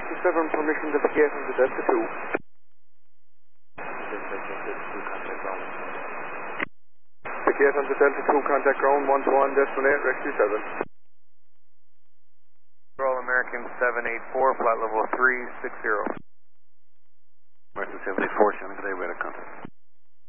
67, permission to vacate on the Delta 2. Vacate on the Delta 2, contact ground 121, decimal 8, Rescue 7. Roll American 784, flight level 360. American 784, Shannon, good day, radar contact.